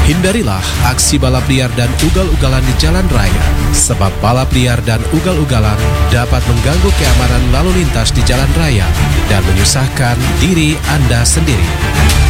Hindarilah aksi balap liar dan ugal-ugalan di jalan raya, sebab balap liar dan ugal-ugalan dapat mengganggu keamanan lalu lintas di jalan raya dan menyusahkan diri Anda sendiri.